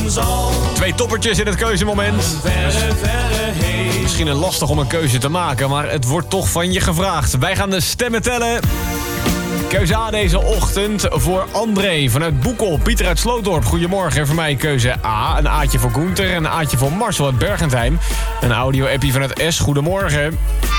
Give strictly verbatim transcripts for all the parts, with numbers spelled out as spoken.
Twee toppertjes in het keuzemoment. Verre, verre heen. Misschien een lastig om een keuze te maken, maar het wordt toch van je gevraagd. Wij gaan de stemmen tellen. Keuze A deze ochtend voor André vanuit Boekel. Pieter uit Slootdorp, goedemorgen. En voor mij keuze A, een A'tje voor Gunther en een A'tje voor Marcel uit Bergentheim. Een audio-appie vanuit S, goedemorgen.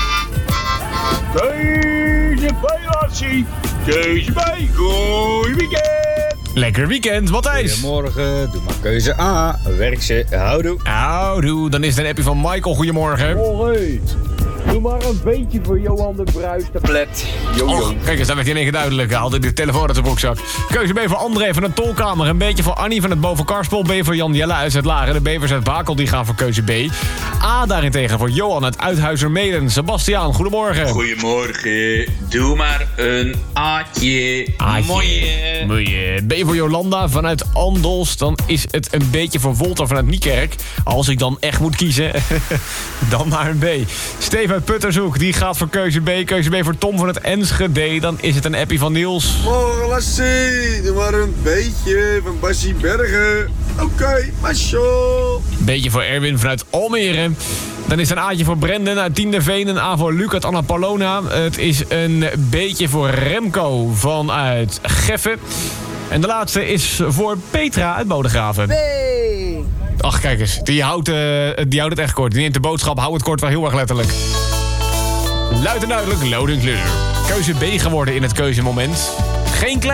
Keuze B, Lassie. Keuze B, goeie weekend. Lekker weekend, Matthijs. Goedemorgen, doe maar keuze A. Werk ze, houdoe. Houdoe, dan is het een appie van Michael, goedemorgen. Hoi. Doe maar een beetje voor Johan de Bruis tablet. Yo, yo. Och, kijk eens, dat werd in één keer duidelijk. Hij haalde de telefoon uit de broekzak. Keuze B voor André van de Tolkamer. Een beetje voor Annie van het Bovenkarspel. B voor Jan Jelle uit het Laren. De Bevers uit Bakel die gaan voor keuze B. A daarentegen voor Johan uit Uithuizermeden. Sebastiaan, goedemorgen. Goedemorgen. Doe maar een A'tje. Aatje. Mooi. Mooi. B voor Jolanda vanuit Andels. Dan is het een beetje voor Wolter vanuit Niekerk. Als ik dan echt moet kiezen, dan maar een B. Steven uit Puttershoek, die gaat voor keuze B. Keuze B voor Tom van het Enschede. Dan is het een appie van Niels. Morgen Lassie, doe maar een beetje van Bassie Bergen. Oké, okay, Marshall. Beetje voor Erwin vanuit Almere. Dan is het een A'tje voor Brendan uit Tiendeveen. Een A voor Luc uit Annapolona. Het is een beetje voor Remco vanuit Geffen. En de laatste is voor Petra uit Bodegraven. Hey. Ach, kijk eens. Die houdt, uh, die houdt het echt kort. Die neemt de boodschap, hou het kort wel heel erg letterlijk. Luid en duidelijk, load en clear. Keuze B geworden in het keuzemoment. Geen klein